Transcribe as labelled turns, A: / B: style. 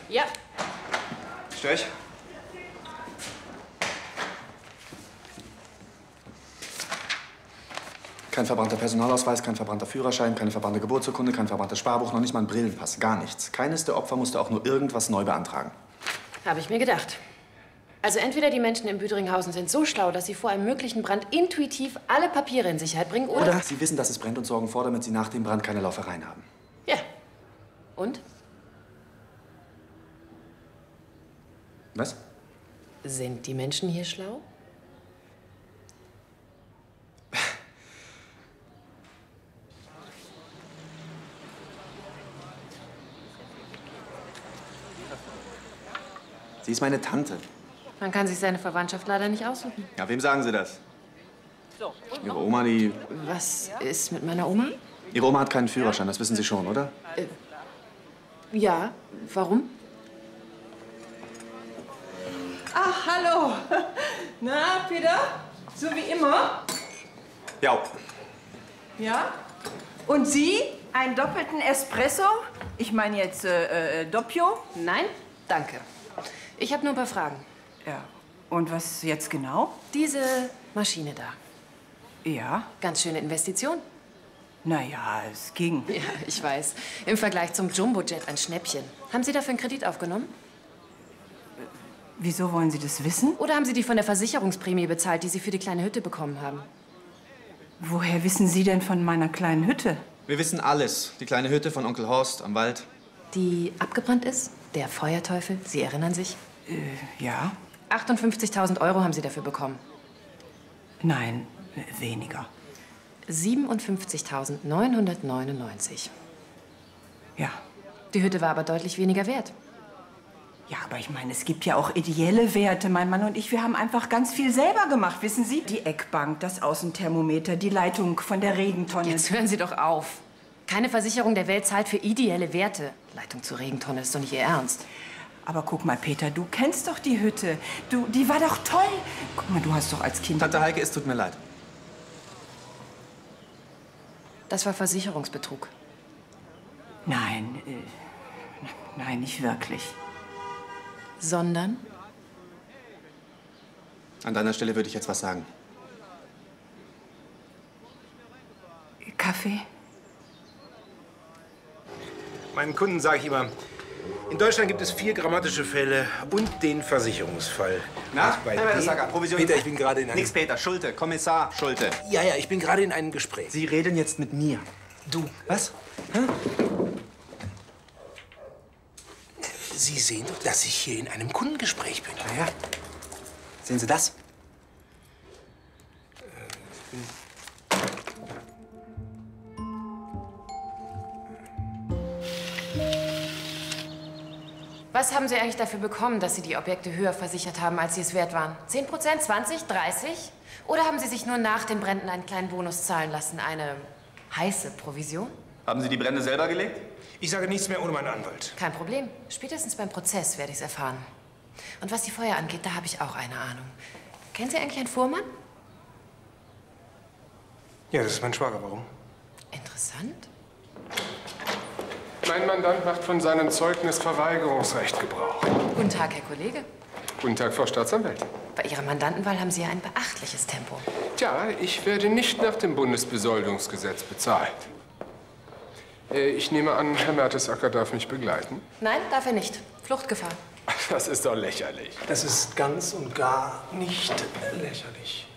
A: Ja.
B: Stör ich? Kein verbrannter Personalausweis, kein verbrannter Führerschein, keine verbrannte Geburtsurkunde, kein verbranntes Sparbuch, noch nicht mal ein Brillenpass, gar nichts. Keines der Opfer musste auch nur irgendwas neu beantragen.
A: Habe ich mir gedacht. Also entweder die Menschen in Büderinghausen sind so schlau, dass sie vor einem möglichen Brand intuitiv alle Papiere in Sicherheit bringen, oder
B: sie wissen, dass es brennt und sorgen vor, damit sie nach dem Brand keine Laufereien haben.
A: Ja. Und?
B: Was?
A: Sind die Menschen hier schlau?
B: Sie ist meine Tante.
A: Man kann sich seine Verwandtschaft leider nicht aussuchen.
B: Ja, wem sagen Sie das? Ihre Oma, die...
A: Was ist mit meiner Oma?
B: Ihre Oma hat keinen Führerschein, das wissen Sie schon, oder?
A: Ja. Warum?
C: Ach, hallo. Na, Peter? So wie immer?
B: Ja.
C: Ja? Und Sie? Einen doppelten Espresso? Ich meine jetzt Doppio?
A: Nein, danke. Ich habe nur ein paar Fragen.
C: Ja. Und was jetzt genau?
A: Diese Maschine da.
C: Ja.
A: Ganz schöne Investition.
C: Naja, es ging.
A: Ja, ich weiß. Im Vergleich zum Jumbojet ein Schnäppchen. Haben Sie dafür einen Kredit aufgenommen?
C: Wieso wollen Sie das wissen?
A: Oder haben Sie die von der Versicherungsprämie bezahlt, die Sie für die kleine Hütte bekommen haben?
C: Woher wissen Sie denn von meiner kleinen Hütte?
B: Wir wissen alles. Die kleine Hütte von Onkel Horst am Wald.
A: Die abgebrannt ist? Der Feuerteufel? Sie erinnern sich?
C: Ja.
A: 58.000 € haben Sie dafür bekommen.
C: Nein, weniger.
A: 57.999.
C: Ja.
A: Die Hütte war aber deutlich weniger wert.
C: Ja, aber ich meine, es gibt ja auch ideelle Werte. Mein Mann und ich, wir haben einfach ganz viel selber gemacht, wissen Sie? Die Eckbank, das Außenthermometer, die Leitung von der Regentonne.
A: Jetzt hören Sie doch auf. Keine Versicherung der Welt zahlt für ideelle Werte. Leitung zur Regentonne ist doch nicht Ihr Ernst.
C: Aber guck mal, Peter, du kennst doch die Hütte. Die war doch toll. Guck mal, du hast doch als Kind...
B: Tante Heike, es tut mir leid.
A: Das war Versicherungsbetrug.
C: Nein, nein, nicht wirklich.
A: Sondern?
B: An deiner Stelle würde ich jetzt was sagen.
C: Kaffee?
D: Meinen Kunden sage ich immer, in Deutschland gibt es 4 grammatische Fälle und den Versicherungsfall.
B: Na,
D: Bei
B: Herr Sager, Provision.
D: Peter, ich bin gerade in einem...
B: Nix, Peter. Schulte. Kommissar Schulte.
D: Ja, ich bin gerade in einem Gespräch.
B: Sie reden jetzt mit mir.
D: Du,
B: Was? Hä?
D: Sie sehen doch, dass ich hier in einem Kundengespräch bin.
B: Na ja. Sehen Sie das?
A: Was haben Sie eigentlich dafür bekommen, dass Sie die Objekte höher versichert haben, als sie es wert waren? 10%, 20, 30? Oder haben Sie sich nur nach den Bränden einen kleinen Bonus zahlen lassen? Eine heiße Provision?
B: Haben Sie die Brände selber gelegt?
D: Ich sage nichts mehr ohne meinen Anwalt.
A: Kein Problem. Spätestens beim Prozess werde ich es erfahren. Und was die Feuer angeht, da habe ich auch eine Ahnung. Kennen Sie eigentlich einen Fuhrmann?
D: Ja, das ist mein Schwager. Warum?
A: Interessant.
E: Mein Mandant macht von seinem Zeugnisverweigerungsrecht Gebrauch.
A: Guten Tag, Herr Kollege.
E: Guten Tag, Frau Staatsanwältin.
A: Bei Ihrer Mandantenwahl haben Sie ja ein beachtliches Tempo.
E: Tja, ich werde nicht nach dem Bundesbesoldungsgesetz bezahlt. Ich nehme an, Herr Mertesacker darf mich begleiten.
A: Nein, darf er nicht. Fluchtgefahr.
E: Das ist doch lächerlich.
D: Das ist ganz und gar nicht lächerlich.